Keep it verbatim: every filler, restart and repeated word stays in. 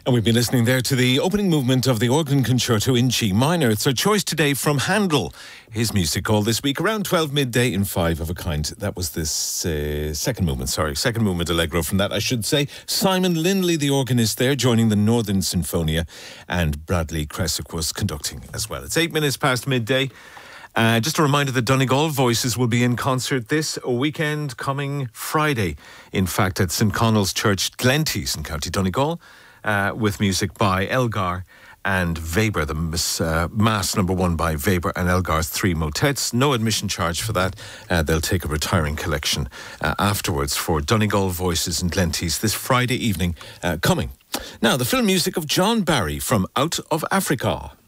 And we've been listening there to the opening movement of the organ concerto in G minor. It's our choice today from Handel. His music all this week around twelve midday in Five of a Kind. That was this uh, second movement, sorry, second movement Allegro from that, I should say. Simon Lindley, the organist there, joining the Northern Sinfonia, and Bradley Kressick was conducting as well. It's eight minutes past midday. Uh, just a reminder that Donegal Voices will be in concert this weekend, coming Friday, in fact, at St Connell's Church, Glenties in County Donegal. Uh, with music by Elgar and Weber, the uh, Mass number one by Weber and Elgar's three motets. No admission charge for that. Uh, they'll take a retiring collection uh, afterwards for Donegal Voices and Glenties this Friday evening uh, coming. Now, the film music of John Barry from Out of Africa.